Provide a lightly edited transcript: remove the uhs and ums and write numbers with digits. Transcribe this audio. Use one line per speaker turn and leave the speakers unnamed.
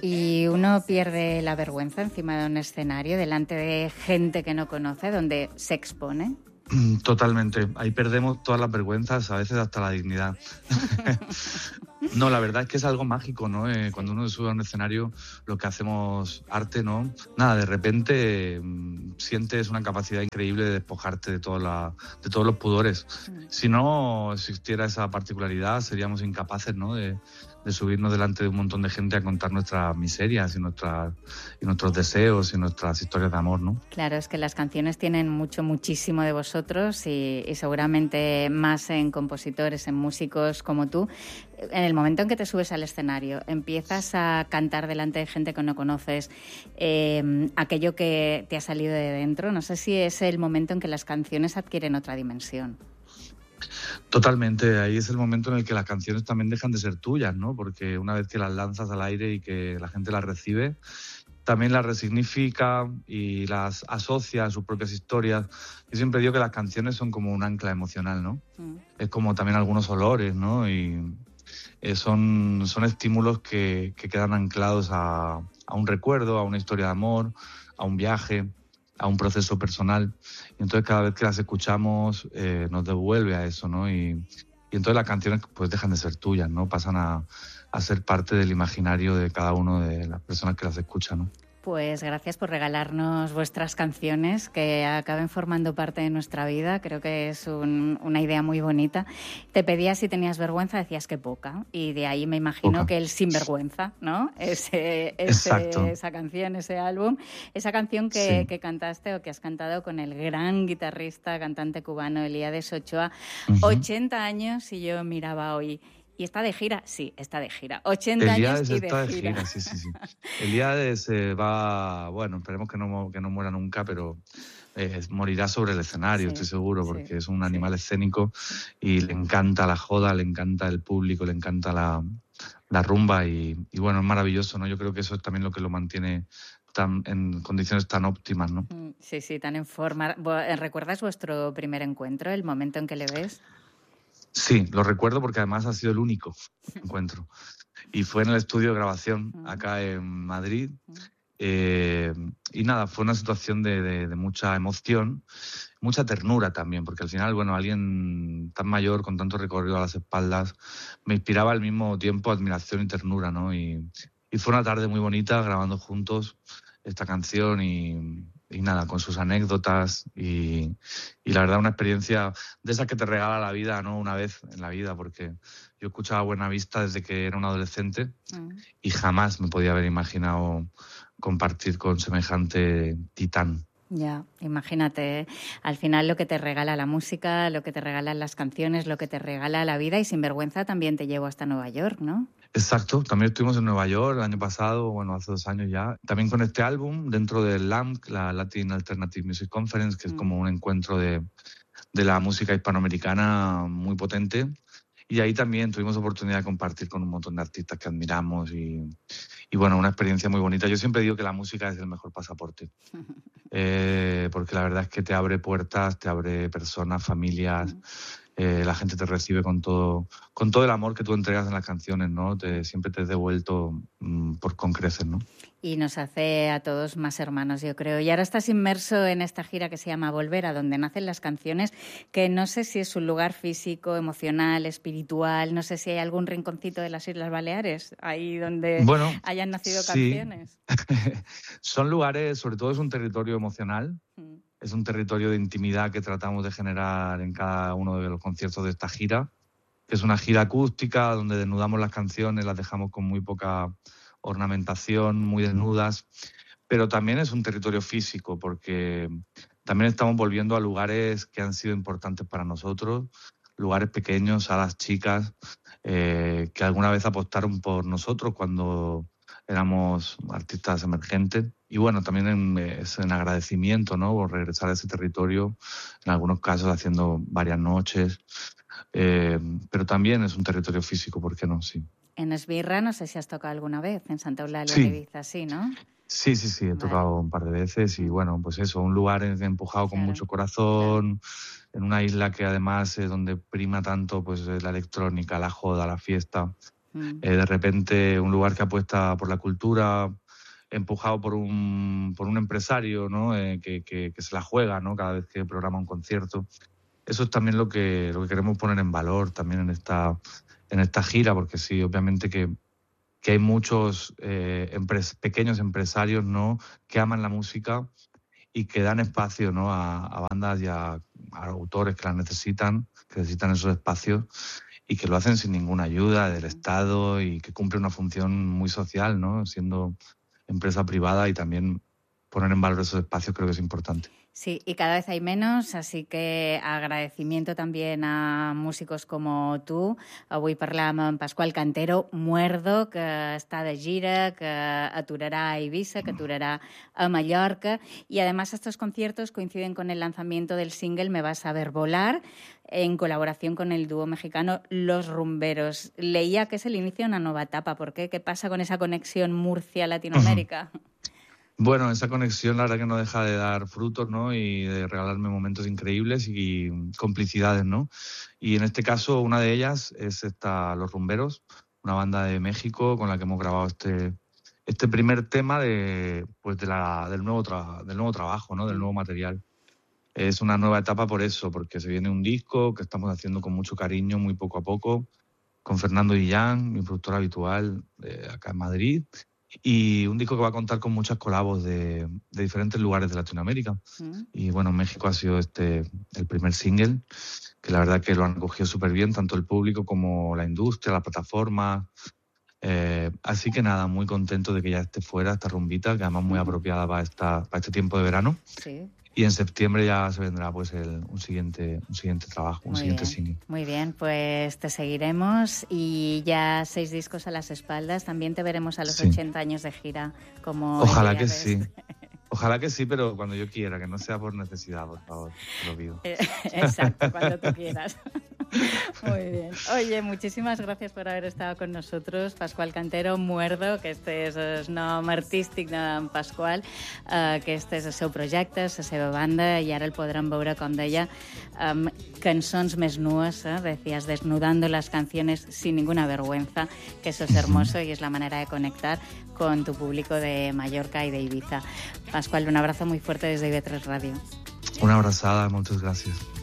Y uno pierde la vergüenza encima de un escenario, delante de gente que no conoce, donde se expone.
Totalmente. Ahí perdemos todas las vergüenzas, a veces hasta la dignidad. No, la verdad es que es algo mágico, ¿no? Cuando uno se sube a un escenario, lo que hacemos arte, ¿no? Nada, de repente sientes una capacidad increíble de despojarte de todos los pudores. Si no existiera esa particularidad, seríamos incapaces, ¿no? De subirnos delante de un montón de gente a contar nuestras miserias y nuestros deseos y nuestras historias de amor, ¿no?
Claro, es que las canciones tienen muchísimo de vosotros y seguramente más en compositores, en músicos como tú. En el momento en que te subes al escenario, empiezas a cantar delante de gente que no conoces, aquello que te ha salido de dentro, no sé si es el momento en que las canciones adquieren otra dimensión.
Totalmente, ahí es el momento en el que las canciones también dejan de ser tuyas, ¿no? Porque una vez que las lanzas al aire y que la gente las recibe, también las resignifica y las asocia a sus propias historias. Yo siempre digo que las canciones son como un ancla emocional, ¿no? Es como también algunos olores, ¿no? Y son estímulos que quedan anclados a un recuerdo, a una historia de amor, a un viaje, a un proceso personal. Y entonces cada vez que las escuchamos nos devuelve a eso, ¿no? Y entonces las canciones pues dejan de ser tuyas, ¿no? Pasan a ser parte del imaginario de cada uno de las personas que las escuchan, ¿no?
Pues gracias por regalarnos vuestras canciones que acaben formando parte de nuestra vida. Creo que es una idea muy bonita. Te pedía si tenías vergüenza, decías que poca. Y de ahí me imagino
Poca.
que el Sinvergüenza, ¿no? Esa canción, ese álbum. Esa canción que cantaste o que has cantado con el gran guitarrista, cantante cubano Elías Ochoa. 80 años y yo miraba hoy. ¿Y está de gira? Sí, está de gira. 80 años y de gira.
Sí. Elías va, bueno, esperemos que no muera nunca, pero morirá sobre el escenario, estoy seguro, porque es un animal escénico y le encanta la joda, le encanta el público, le encanta la rumba y bueno, es maravilloso, ¿no? Yo creo que eso es también lo que lo mantiene en condiciones tan óptimas, ¿no?
Sí, tan en forma. ¿Recuerdas vuestro primer encuentro, el momento en que le ves?
Sí, lo recuerdo porque además ha sido el único encuentro. Y fue en el estudio de grabación, acá en Madrid. Y nada, fue una situación de mucha emoción, mucha ternura también, porque al final, bueno, alguien tan mayor, con tanto recorrido a las espaldas, me inspiraba al mismo tiempo admiración y ternura, ¿no? Y fue una tarde muy bonita grabando juntos esta canción y nada, con sus anécdotas y la verdad una experiencia de esas que te regala la vida, ¿no? Una vez en la vida, porque yo escuchaba Buenavista desde que era un adolescente y jamás me podía haber imaginado compartir con semejante titán.
Ya, imagínate, al final lo que te regala la música, lo que te regalan las canciones, lo que te regala la vida y Sinvergüenza también te llevó hasta Nueva York, ¿no?
Exacto, también estuvimos en Nueva York el año pasado, bueno, hace 2 años ya, también con este álbum dentro del LAMC, la Latin Alternative Music Conference, que es como un encuentro de la música hispanoamericana muy potente. Y ahí también tuvimos oportunidad de compartir con un montón de artistas que admiramos y bueno, una experiencia muy bonita. Yo siempre digo que la música es el mejor pasaporte, porque la verdad es que te abre puertas, te abre personas, familias, la gente te recibe con todo el amor que tú entregas en las canciones, ¿no? Siempre te es devuelto con creces, ¿no?
Y nos hace a todos más hermanos, yo creo. Y ahora estás inmerso en esta gira que se llama Volver, a donde nacen las canciones, que no sé si es un lugar físico, emocional, espiritual, no sé si hay algún rinconcito de las Islas Baleares, ahí donde hayan nacido canciones.
Son lugares, sobre todo es un territorio emocional, es un territorio de intimidad que tratamos de generar en cada uno de los conciertos de esta gira, que es una gira acústica donde desnudamos las canciones, las dejamos con muy poca ornamentación, muy desnudas, pero también es un territorio físico porque también estamos volviendo a lugares que han sido importantes para nosotros, lugares pequeños, salas chicas, que alguna vez apostaron por nosotros cuando éramos artistas emergentes. Y bueno, también es en agradecimiento, ¿no? Por regresar a ese territorio, en algunos casos haciendo varias noches, pero también es un territorio físico, ¿por qué no? Sí.
En Esbirra, no sé si has tocado alguna vez, en Santa Eulalia de Ibiza, sí, ¿no?
Sí, he tocado un par de veces y bueno, pues eso, un lugar empujado con mucho corazón, en una isla que además es donde prima tanto pues la electrónica, la joda, la fiesta. De repente un lugar que apuesta por la cultura, empujado por un empresario, ¿no? Que se la juega, ¿no? Cada vez que programa un concierto. Eso es también lo que queremos poner en valor también en esta gira, porque sí, obviamente que hay muchos pequeños empresarios, ¿no? Que aman la música y que dan espacio, ¿no? a bandas y a autores que necesitan esos espacios, y que lo hacen sin ninguna ayuda del Estado y que cumple una función muy social, ¿no? Siendo empresa privada, y también poner en valor esos espacios creo que es importante.
Sí, y cada vez hay menos, así que agradecimiento también a músicos como tú. Avui parlàvem amb Pasqual Cantero, Muerdo, que está de gira, que aturará a Ibiza, que aturará a Mallorca, y además estos conciertos coinciden con el lanzamiento del single Me vas a ver volar, en colaboración con el dúo mexicano Los Rumberos. Leía que es el inicio de una nueva etapa. ¿Por qué? ¿Qué pasa con esa conexión Murcia-Latinoamérica?
Bueno, esa conexión la verdad que no deja de dar frutos, ¿no? Y de regalarme momentos increíbles y complicidades, ¿no? Y en este caso una de ellas es Los Rumberos, una banda de México con la que hemos grabado este primer tema del nuevo trabajo, ¿no? Del nuevo material. Es una nueva etapa por eso, porque se viene un disco que estamos haciendo con mucho cariño, muy poco a poco, con Fernando Guillán, mi productor habitual acá en Madrid. Y un disco que va a contar con muchas colabos de diferentes lugares de Latinoamérica. Y bueno, México ha sido el primer single, que la verdad que lo han acogido súper bien, tanto el público como la industria, la plataforma. Así que nada, muy contento de que ya esté fuera esta rumbita, que además muy apropiada para este tiempo de verano.
Sí.
Y en septiembre ya se vendrá pues un siguiente trabajo, un siguiente single.
Muy bien, pues te seguiremos, y ya 6 discos a las espaldas. También te veremos a los 80 años de gira.
Ojalá que sí. Ojalá que sí, pero cuando yo quiera, que no sea por necesidad, por favor, te lo pido.
Exacto, cuando tú quieras. Muy bien. Oye, muchísimas gracias por haver estado con nosotros. Pasqual Cantero, Muerdo, que este és el nom artístic d'en Pasqual, que este és el seu projecte, la seva banda, i ara el podrem veure, com deia, amb cançons més nues, decías, desnudando las canciones sin ninguna vergüenza, que eso es hermoso y es la manera de conectar con tu público de Mallorca y de Ibiza. Pasqual, un abrazo muy fuerte desde IB3 Radio.
Una abrazada, muchas gracias.